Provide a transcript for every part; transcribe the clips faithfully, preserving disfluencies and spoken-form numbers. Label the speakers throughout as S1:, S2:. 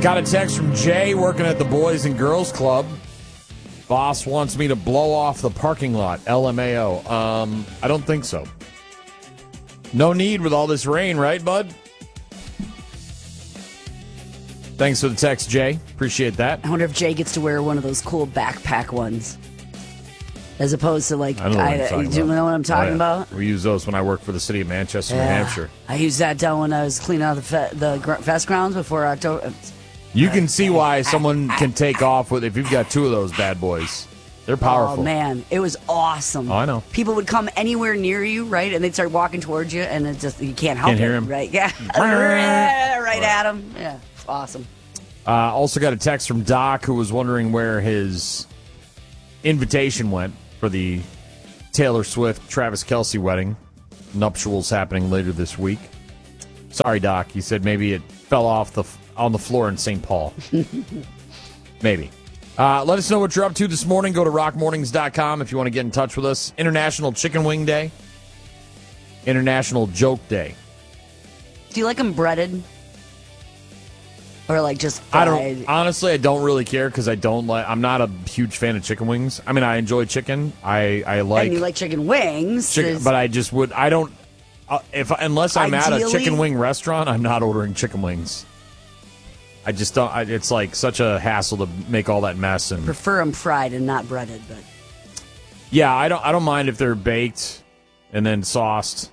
S1: Got a text from Jay working at the Boys and Girls Club. Boss wants me to blow off the parking lot. L M A O. Um, I don't think so. No need with all this rain, right, bud? Thanks for the text, Jay. Appreciate that.
S2: I wonder if Jay gets to wear one of those cool backpack ones. As opposed to, like,
S1: I don't know what
S2: I,
S1: you're talking
S2: do you
S1: about.
S2: know what I'm talking
S1: Oh, yeah.
S2: about?
S1: We use those when I worked for the city of Manchester, New
S2: Yeah.
S1: Hampshire.
S2: I used that down when I was cleaning out the fe- the gr- fest grounds before October.
S1: You can see why someone can take off with if you've got two of those bad boys. They're powerful.
S2: Oh, man. It was awesome.
S1: Oh, I know.
S2: People would come anywhere near you, right? And they'd start walking towards you, and it just, you can't help
S1: Can't
S2: it.
S1: hear 'em.
S2: Right? Yeah. right at them. Yeah. Awesome.
S1: Uh, also got a text from Doc who was wondering where his invitation went for the Taylor Swift Travis Kelce wedding. Nuptials happening later this week. Sorry, Doc. He said maybe it fell off the on the floor in Saint Paul. Maybe. Uh, let us know what you're up to this morning. Go to rock mornings dot com if you want to get in touch with us. International Chicken Wing Day. International Joke Day.
S2: Do you like them breaded? Or like just
S1: I
S2: fried?
S1: don't honestly. I don't really care because I don't like. I'm not a huge fan of chicken wings. I mean, I enjoy chicken. I I like.
S2: And you like chicken wings.
S1: chicken,
S2: is-
S1: but I just would. I don't. Uh, if unless I'm at a
S2: Ideally-
S1: chicken wing restaurant, I'm not ordering chicken wings. I just don't. I, it's like such a hassle to make all that mess and.
S2: prefer them fried and not breaded, but
S1: Yeah, I don't. I don't mind if they're baked and then sauced.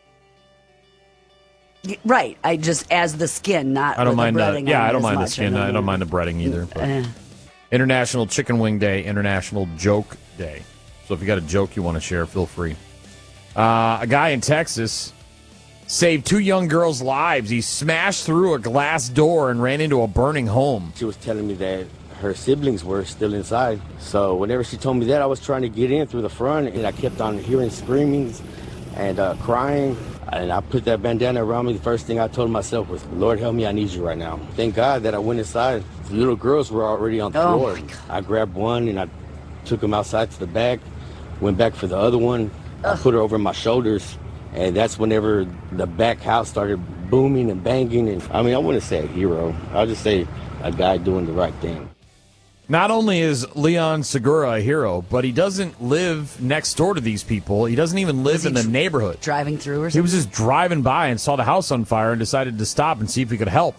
S2: right. I just as the skin, not.
S1: I don't
S2: with
S1: mind.
S2: the
S1: The,
S2: breading
S1: yeah,
S2: on
S1: I
S2: it
S1: don't
S2: as
S1: mind the
S2: much.
S1: skin. I don't mind the breading either. but.
S2: Eh.
S1: International Chicken Wing Day, International Joke Day. So if you got a joke you want to share, feel free. Uh, a guy in Texas saved two young girls' lives. He smashed through a glass door and ran into a burning home.
S3: She was telling me that her siblings were still inside. So whenever she told me that, I was trying to get in through the front, and I kept on hearing screamings and uh, crying. And I put that bandana around me. The first thing I told myself was, Lord, help me, I need you right now. Thank God that I went inside. The little girls were already on the
S2: Oh,
S3: floor.
S2: my God.
S3: I grabbed one, and I took them outside to the back, went back for the other one. I put her over my shoulders, and that's whenever the back house started booming and banging. And I mean, I wouldn't say a hero. I'll just say a guy doing the right thing.
S1: Not only is Leon Segura a hero, but he doesn't live next door to these people. He doesn't even live
S2: Was he
S1: in the
S2: dr-
S1: neighborhood.
S2: Driving through or
S1: He
S2: something.
S1: was just driving by and saw the house on fire and decided to stop and see if he could help.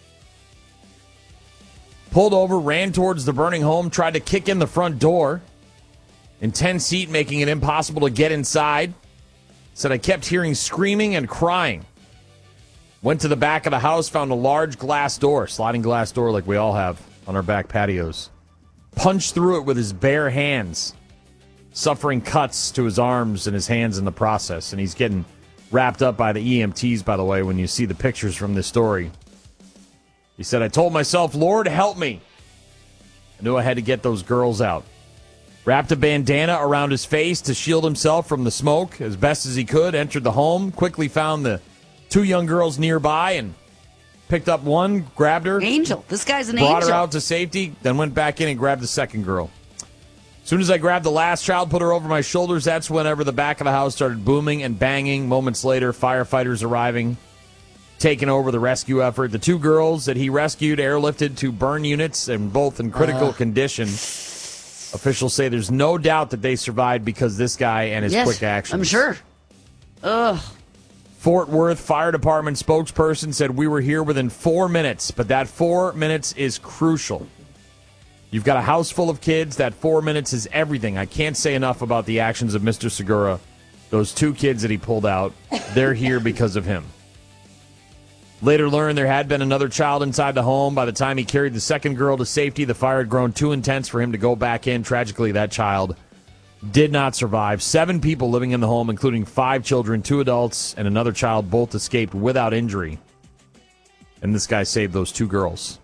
S1: Pulled over, ran towards the burning home, tried to kick in the front door. Intense heat making it impossible to get inside. Said, I kept hearing screaming and crying. Went to the back of the house, found a large glass door, sliding glass door like we all have on our back patios. Punched through it with his bare hands, suffering cuts to his arms and his hands in the process. And he's getting wrapped up by the E M Ts, by the way, when you see the pictures from this story. He said, I told myself, Lord, help me. I knew I had to get those girls out. Wrapped a bandana around his face to shield himself from the smoke as best as he could, entered the home, quickly found the two young girls nearby and picked up one, grabbed her.
S2: Angel. This guy's an
S1: Brought
S2: angel.
S1: her out to safety, then went back in and grabbed the second girl. As soon as I grabbed the last child, put her over my shoulders, that's whenever the back of the house started booming and banging. Moments later, firefighters arriving, taking over the rescue effort. The two girls that he rescued airlifted to burn units and both in critical
S2: Uh.
S1: condition. Officials say there's no doubt that they survived because this guy and his
S2: Yes,
S1: quick actions.
S2: I'm sure. Ugh.
S1: Fort Worth Fire Department spokesperson said we were here within four minutes, but that four minutes is crucial. You've got a house full of kids. That four minutes is everything. I can't say enough about the actions of Mister Segura. Those two kids that he pulled out, they're here because of him. Later learned there had been another child inside the home. By the time he carried the second girl to safety, the fire had grown too intense for him to go back in. Tragically, that child did not survive. Seven people living in the home, including five children, two adults, and another child, both escaped without injury. And this guy saved those two girls.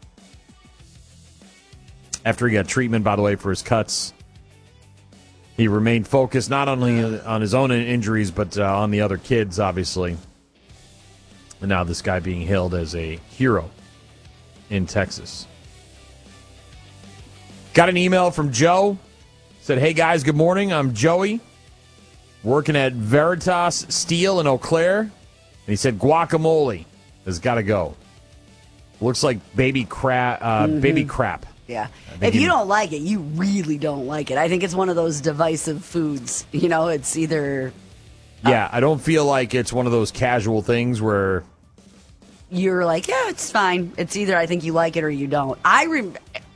S1: After he got treatment, by the way, for his cuts, he remained focused not only on his own injuries, but uh, on the other kids, obviously. And now this guy being hailed as a hero in Texas. Got an email from Joe. Said, hey, guys, good morning. I'm Joey, working at Veritas Steel in Eau Claire. And he said, guacamole has got to go. Looks like baby crap. Uh,
S2: Mm-hmm.
S1: Baby crap.
S2: Yeah.
S1: think
S2: If you
S1: you-
S2: don't like it, you really don't like it. I think it's one of those divisive foods. You know, it's either
S1: Yeah, I don't feel like it's one of those casual things where
S2: you're like, yeah, it's fine. It's either I think you like it or you don't. I rem-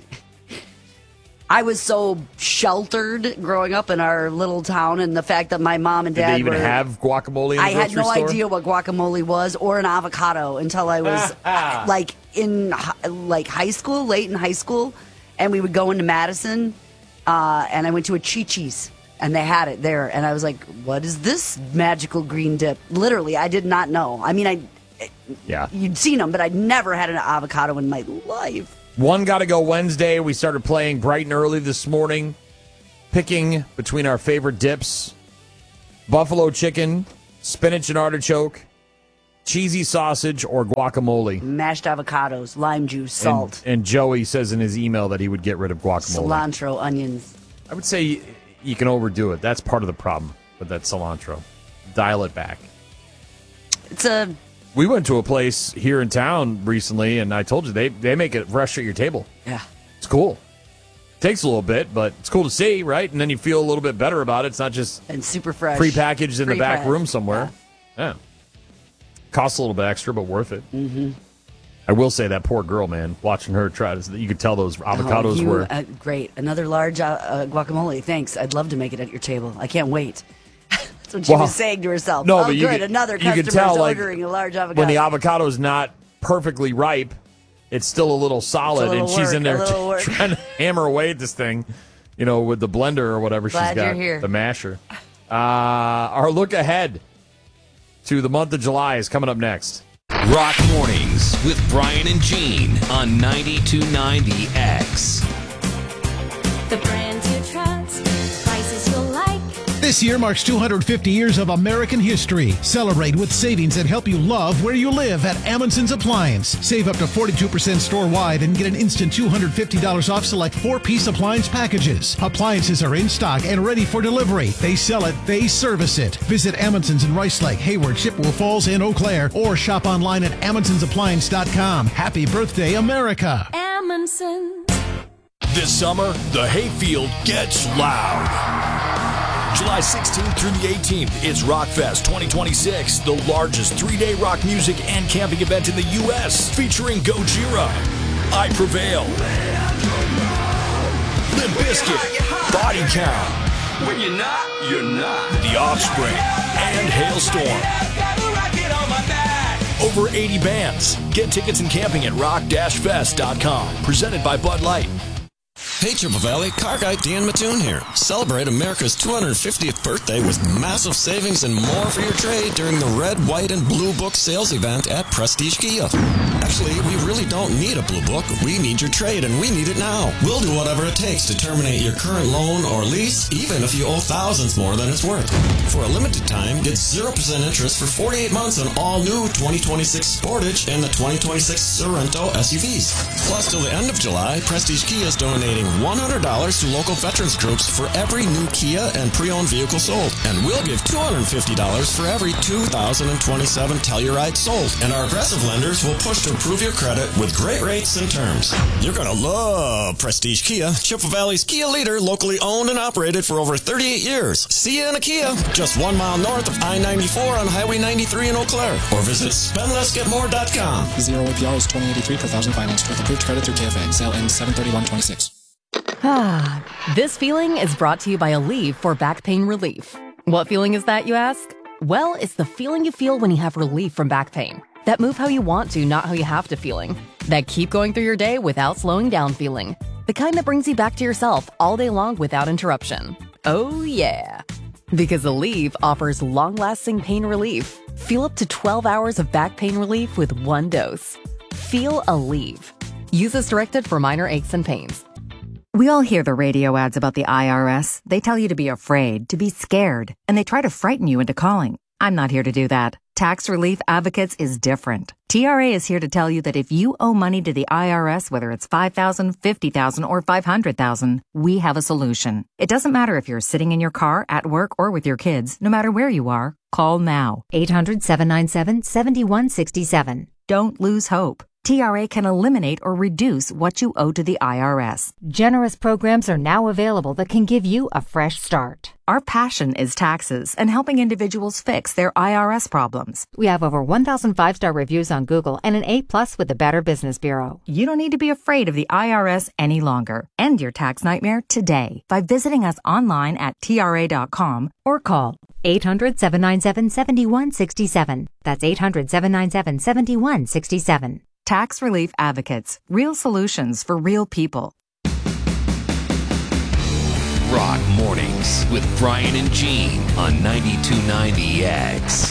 S2: I was so sheltered growing up in our little town, and the fact that my mom and
S1: did
S2: dad
S1: they even
S2: were,
S1: have guacamole in the
S2: I had
S1: grocery
S2: no
S1: store?
S2: idea what guacamole was or an avocado until I was uh, like in hi- like high school, late in high school, and we would go into Madison, uh, and I went to a Chi-Chi's, and they had it there, and I was like, "What is this magical green dip?" Literally, I did not know. I mean, I
S1: Yeah.
S2: you'd seen them, but I'd never had an avocado in my life.
S1: One got to go Wednesday. We started playing bright and early this morning, picking between our favorite dips: buffalo chicken, spinach and artichoke, cheesy sausage, or guacamole.
S2: Mashed avocados, lime juice, salt,
S1: And, and Joey says in his email that he would get rid of guacamole.
S2: cilantro, onions.
S1: I would say you, you can overdo it. That's part of the problem with that cilantro. Dial it back.
S2: It's a
S1: We went to a place here in town recently, and I told you, they, they make it fresh at your table.
S2: yeah.
S1: It's cool. Takes a little bit, but it's cool to see, right? And then you feel a little bit better about it. It's not just
S2: And super fresh.
S1: prepackaged in the back
S2: Pre-prep.
S1: room somewhere. Yeah. Costs a little bit extra, but worth it. Mm-hmm. I will say that poor girl, man, watching her try to, you could tell those avocados
S2: Oh, you-
S1: were.
S2: uh, great. Another large uh, uh, guacamole. Thanks. I'd love to make it at your table. I can't wait. That's what she
S1: Well,
S2: was saying to herself.
S1: no,
S2: oh,
S1: but you
S2: good.
S1: could-
S2: Another
S1: you could
S2: customer's
S1: tell, like,
S2: ordering a large avocado.
S1: When the avocado is not perfectly ripe, it's still a little solid,
S2: It's a little
S1: and she's
S2: work,
S1: in there
S2: a little work.
S1: trying to hammer away at this thing, you know, with the blender or whatever
S2: Glad
S1: she's got,
S2: you're here.
S1: the masher. Uh, our look ahead to the month of July is coming up next.
S4: Rock Mornings with Brian and Gene on ninety-two point nine The X.
S5: The brands you trust, prices you'll like.
S6: This year marks two hundred fifty years of American history. Celebrate with savings that help you love where you live at Amundsen's Appliance. Save up to forty-two percent store-wide and get an instant two hundred fifty dollars off select four-piece appliance packages. Appliances are in stock and ready for delivery. They sell it, they service it. Visit Amundsen's in Rice Lake, Hayward, Chippewa Falls, and Eau Claire, or shop online at amundsens appliance dot com. Happy birthday, America!
S5: Amundsen.
S7: This summer, the hayfield gets loud. July sixteenth through the eighteenth, it's Rockfest twenty twenty-six, the largest three-day rock music and camping event in the U S, featuring Gojira, I Prevail, Limp Bizkit, Body Count,
S8: When you're not, you're not.
S7: The Offspring, and Hailstorm. Over eighty bands. Get tickets and camping at rock dash fest dot com. Presented by Bud Light.
S9: Hey, Triple Valley, car guy Dan Mattoon here. Celebrate America's two hundred fiftieth birthday with massive savings and more for your trade during the red, white, and blue book sales event at Prestige Kia. Actually, we really don't need a blue book. We need your trade, and we need it now. We'll do whatever it takes to terminate your current loan or lease, even if you owe thousands more than it's worth. For a limited time, get zero percent interest for forty-eight months on all new twenty twenty-six Sportage and the twenty twenty-six Sorento S U Vs. Plus, till the end of July, Prestige Kia is donating one hundred dollars to local veterans groups for every new Kia and pre-owned vehicle sold. And we'll give two hundred fifty dollars for every two thousand twenty-seven Telluride sold. And our aggressive lenders will push to improve your credit with great rates and terms. You're going to love Prestige Kia, Chippewa Valley's Kia leader, locally owned and operated for over thirty-eight years. See you in a Kia, just one mile north of I ninety-four on Highway ninety-three in Eau Claire. Or visit spend less get more dot com.
S10: Zero A P R is twenty eighty-three per thousand financed with approved credit through K F A. Sale ends seven thirty-one twenty-six.
S11: Ah, this feeling is brought to you by Aleve for back pain relief. What feeling is that, you ask? Well, it's the feeling you feel when you have relief from back pain. That move how you want to, not how you have to feeling. That keep going through your day without slowing down feeling. The kind that brings you back to yourself all day long without interruption. Oh yeah. Because Aleve offers long-lasting pain relief. Feel up to twelve hours of back pain relief with one dose. Feel Aleve. Use as directed for minor aches and pains.
S12: We all hear the radio ads about the I R S. They tell you to be afraid, to be scared, and they try to frighten you into calling. I'm not here to do that. Tax Relief Advocates is different. T R A is here to tell you that if you owe money to the I R S, whether it's five thousand dollars, fifty thousand dollars, or five hundred thousand dollars, we have a solution. It doesn't matter if you're sitting in your car, at work, or with your kids. No matter where you are, call now.
S13: eight hundred, seven nine seven, seven one six seven.
S12: Don't lose hope. T R A can eliminate or reduce what you owe to the I R S.
S13: Generous programs are now available that can give you a fresh start.
S12: Our passion is taxes and helping individuals fix their I R S problems.
S13: We have over one thousand five-star reviews on Google and an A plus with the Better Business Bureau.
S12: You don't need to be afraid of the I R S any longer. End your tax nightmare today by visiting us online at T R A dot com or call
S13: eight hundred, seven nine seven, seven one six seven. That's eight hundred, seven nine seven, seven one six seven.
S12: Tax Relief Advocates. Real solutions for real people.
S4: Rock Mornings with Brian and Gene on ninety-two point nine The X.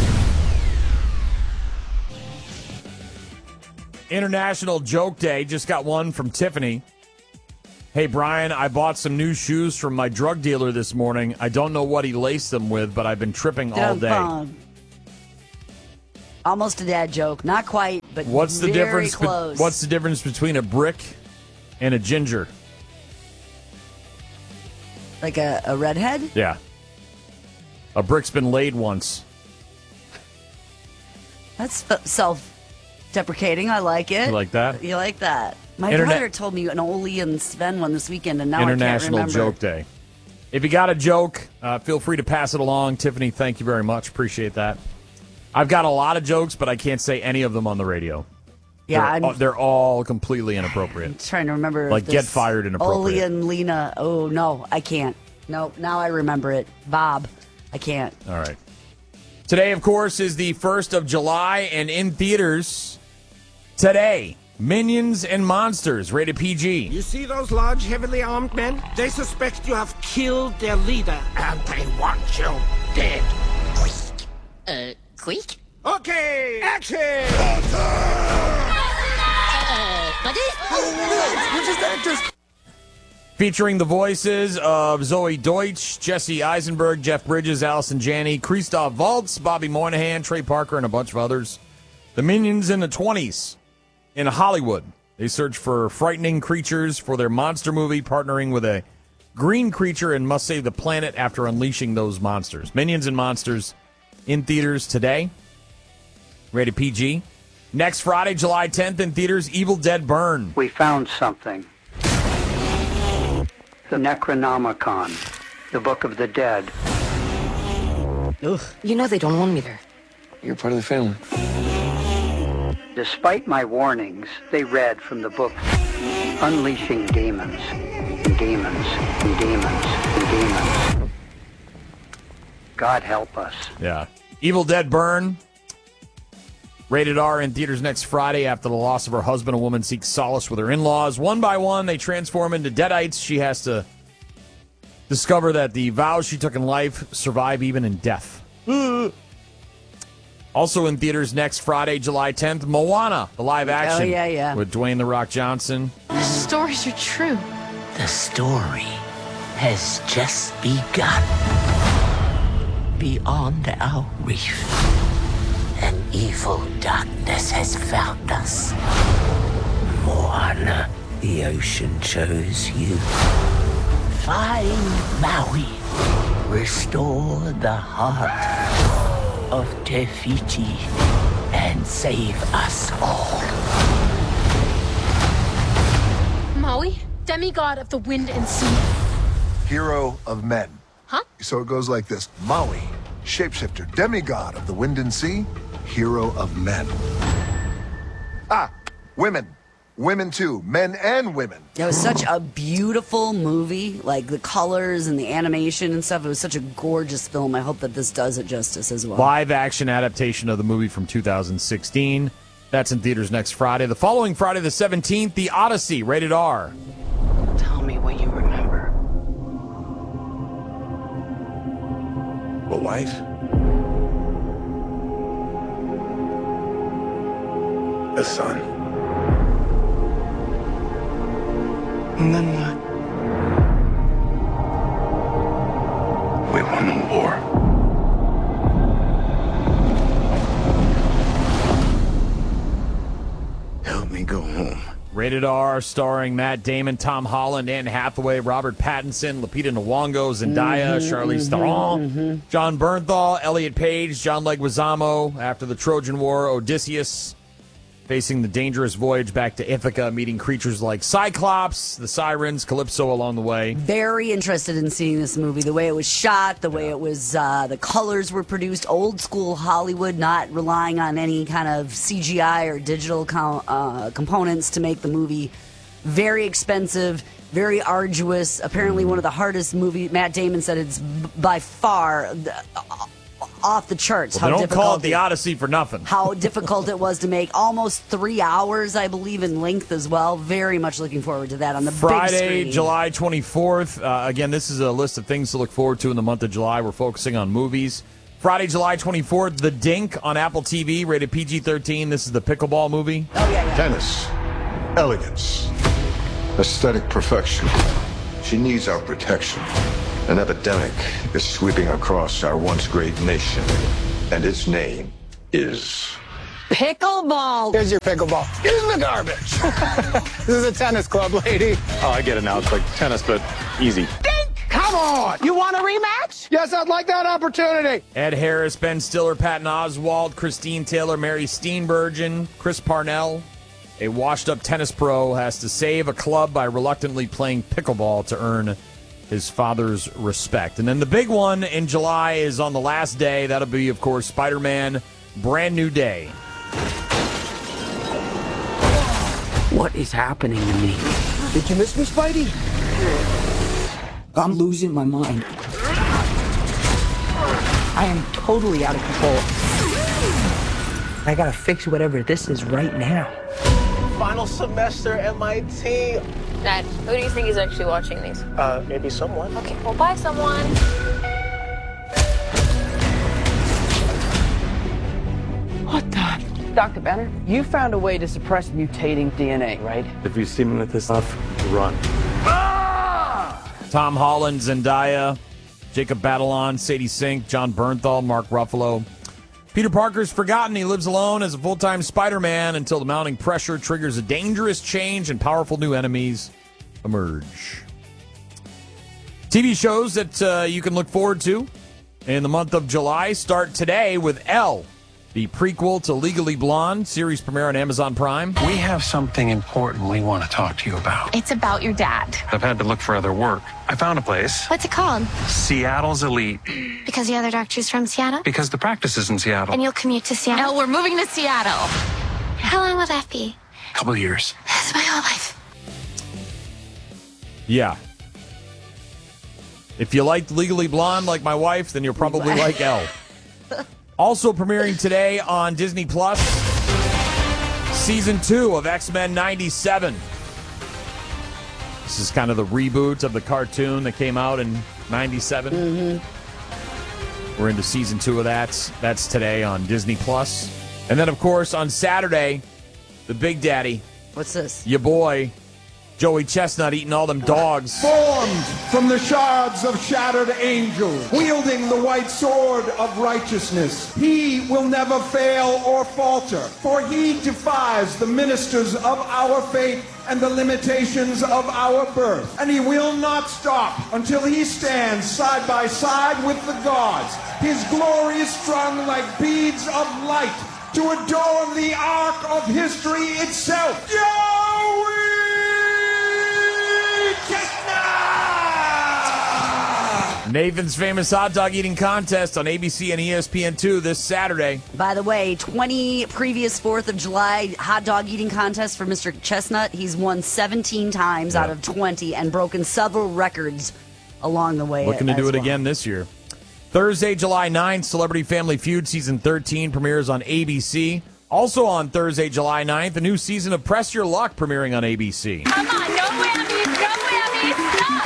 S1: International Joke Day. Just got one from Tiffany. Hey, Brian, I bought some new shoes from my drug dealer this morning. I don't know what he laced them with, but I've been tripping all day.
S2: Dum-bum. Almost a dad joke. Not quite, but
S1: What's the
S2: very
S1: difference? Be-
S2: close.
S1: what's the difference between a brick and a ginger?
S2: Like a, a redhead?
S1: Yeah. A brick's been laid once.
S2: That's f- self-deprecating. I like it.
S1: You like that?
S2: You like that. My
S1: Interna-
S2: brother told me an Oli and Sven one this weekend, and now I can't
S1: International
S2: remember.
S1: Joke Day. If you got a joke, uh, feel free to pass it along. Tiffany, thank you very much. Appreciate that. I've got a lot of jokes, but I can't say any of them on the radio.
S2: Yeah,
S1: they're,
S2: I'm-
S1: they're all completely inappropriate.
S2: I'm trying to remember. if
S1: Like, get
S2: this
S1: fired inappropriate.
S2: Oli and Lena. Oh, no, I can't. Nope, now I remember it. Bob, I can't.
S1: All right. Today, of course, is the first of July, and in theaters today, Minions and Monsters, rated P G.
S14: You see those large, heavily armed men? They suspect you have killed their leader, and they want you dead.
S15: Uh, quick?
S14: Okay, action!
S15: We're just actors.
S1: Featuring the voices of Zoe Deutsch, Jesse Eisenberg, Jeff Bridges, Allison Janney, Christoph Waltz, Bobby Moynihan, Trey Parker, and a bunch of others. The Minions in the twenties in Hollywood. They search for frightening creatures for their monster movie, partnering with a green creature and must save the planet after unleashing those monsters. Minions and Monsters in theaters today. Rated P G. Next Friday, July tenth, in theaters, Evil Dead Burn.
S16: We found something. The Necronomicon, the Book of the Dead.
S15: Ugh. You know they don't want me there.
S16: You're part of the family. Despite my warnings, they read from the book Unleashing Demons, and Demons, and Demons, and Demons. God help us.
S1: Yeah. Evil Dead Burn. Rated R in theaters next Friday. After the loss of her husband, a woman seeks solace with her in-laws. One by one, they transform into deadites. She has to discover that the vows she took in life survive even in death. Also in theaters next Friday, July tenth, Moana, the live action.
S2: Oh, yeah, yeah.
S1: With Dwayne The Rock Johnson.
S17: The stories are true.
S18: The story has just begun. Beyond our reef, an evil darkness has found us. Moana, the ocean chose you. Find Maui. Restore the heart of Te Fiti and save us all.
S17: Maui, demigod of the wind and sea.
S19: Hero of men.
S17: Huh?
S19: So it goes like this. Maui, shapeshifter, demigod of the wind and sea, hero of men. Ah, women. Women too. Men and women.
S2: It was such a beautiful movie, like the colors and the animation and stuff. It was such a gorgeous film. I hope that this does it justice as well.
S1: Live action adaptation of the movie from two thousand sixteen. That's in theaters next Friday. The following Friday, the seventeenth, The Odyssey, rated R.
S16: Tell me what you remember.
S19: A wife? A son.
S16: And then what?
S19: We won the war.
S16: Help me go home.
S1: Rated R, starring Matt Damon, Tom Holland, Anne Hathaway, Robert Pattinson, Lupita Nyong'o, Zendaya,
S2: Mhm,
S1: Charlize
S2: mhm,
S1: Theron,
S2: mhm.
S1: John Bernthal, Elliot Page, John Leguizamo, after the Trojan War, Odysseus, facing the dangerous voyage back to Ithaca, meeting creatures like Cyclops, the Sirens, Calypso along the way.
S2: Very interested in seeing this movie. The way it was shot, the way it was, uh, the colors were produced, old school Hollywood, not relying on any kind of C G I or digital com- uh, components to make the movie. Very expensive, very arduous. Apparently, one of the hardest movies. Matt Damon said it's b- by far the, uh, off the charts.
S1: Well,
S2: how
S1: they don't
S2: difficult
S1: call it the
S2: it-
S1: Odyssey for nothing.
S2: How difficult it was to make. Almost three hours, I believe, in length as well. Very much looking forward to that on the big
S1: Friday,
S2: screen.
S1: July twenty-fourth. Uh, again, this is a list of things to look forward to in the month of July. We're focusing on movies. Friday, July twenty-fourth, The Dink on Apple T V, rated P G thirteen. This is the pickleball movie.
S2: Oh, yeah, yeah.
S20: Tennis, elegance, aesthetic perfection. She needs our protection. An epidemic is sweeping across our once great nation, and its name is...
S21: Pickleball. Here's your pickleball. Get in the garbage. This is a tennis club, lady.
S22: Oh, I get it now. It's like tennis, but easy.
S21: Come on. You want a rematch? Yes, I'd like that opportunity.
S1: Ed Harris, Ben Stiller, Patton Oswalt, Christine Taylor, Mary Steenburgen, Chris Parnell. A washed-up tennis pro has to save a club by reluctantly playing pickleball to earn his father's respect. And then the big one in July is on the last day. That'll be, of course, Spider-Man Brand New Day.
S21: What is happening to me? Did you miss me, Spidey? I'm losing my mind. I am totally out of control. I gotta fix whatever this is right now.
S23: Final semester M I T.
S24: Dad, who do you think is actually watching these?
S23: Uh, maybe someone.
S24: Okay, well, bye, someone.
S21: What the? Doctor Benner, you found a way to suppress mutating D N A, right?
S22: If you see me with this stuff, run.
S1: Tom Holland, Zendaya, Jacob Batalon, Sadie Sink, John Bernthal, Mark Ruffalo. Peter Parker's forgotten he lives alone as a full-time Spider-Man until the mounting pressure triggers a dangerous change and powerful new enemies emerge. T V shows that uh, you can look forward to in the month of July start today with Elle, the prequel to Legally Blonde, series premiere on Amazon Prime.
S25: We have something important we want to talk to you about.
S26: It's about your dad.
S25: I've had to look for other work. I found a place.
S26: What's it called?
S25: Seattle's Elite.
S26: Because the other doctor's from Seattle?
S25: Because the practice is in Seattle.
S26: And you'll commute to Seattle? No, we're moving to Seattle. How long will that be?
S25: A couple of years.
S26: That's my whole life.
S1: Yeah. If you liked Legally Blonde like my wife, then you'll probably like Elle. Also premiering today on Disney Plus, Season two of X-Men ninety-seven. This is kind of the reboot of the cartoon that came out in ninety-seven.
S2: Mm-hmm.
S1: We're into Season two of that. That's today on Disney Plus. And then, of course, on Saturday, the Big Daddy.
S2: What's this?
S1: Your boy, Joey Chestnut, eating all them dogs.
S27: Formed from the shards of shattered angels, wielding the white sword of righteousness, he will never fail or falter, for he defies the ministers of our fate and the limitations of our birth. And he will not stop until he stands side by side with the gods, his glory is strung like beads of light to adorn the arc of history itself. Joey!
S1: Nathan's Famous Hot Dog Eating Contest on A B C and E S P N two this Saturday.
S2: By the way, twenty previous fourth of July hot dog eating contests for Mister Chestnut. He's won seventeen times
S1: Yeah.
S2: out of twenty and broken several records along the way.
S1: Looking to do
S2: as
S1: it
S2: well.
S1: again this year. Thursday, July ninth, Celebrity Family Feud Season thirteen premieres on A B C. Also on Thursday, July ninth, a new season of Press Your Luck premiering on A B C.
S26: Come on, no whammies, no whammies, stop!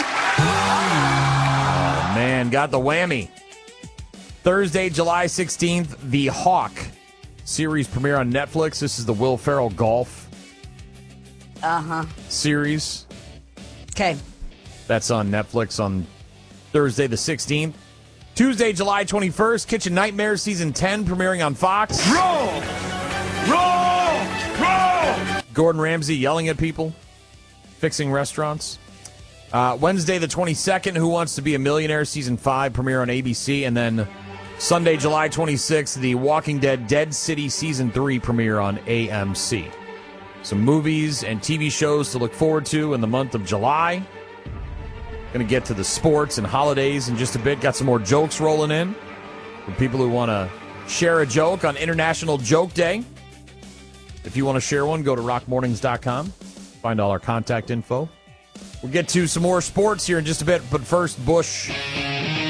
S1: Oh, man, got the whammy. Thursday, July sixteenth, The Hawk series premiere on Netflix. This is the Will Ferrell golf
S2: Uh-huh.
S1: series.
S2: Okay.
S1: That's on Netflix on Thursday the sixteenth. Tuesday, July twenty-first, Kitchen Nightmares Season ten premiering on Fox.
S27: Roll! Roll! Roll!
S1: Gordon Ramsay yelling at people, fixing restaurants. Uh, Wednesday the twenty-second, Who Wants to Be a Millionaire Season five premiere on A B C. And then Sunday, July twenty-sixth, The Walking Dead Dead City Season three premiere on A M C. Some movies and T V shows to look forward to in the month of July. Going to get to the sports and holidays in just a bit. Got some more jokes rolling in for people who want to share a joke on International Joke Day. If you want to share one, go to rock mornings dot com. Find all our contact info. We'll get to some more sports here in just a bit, but first, Bush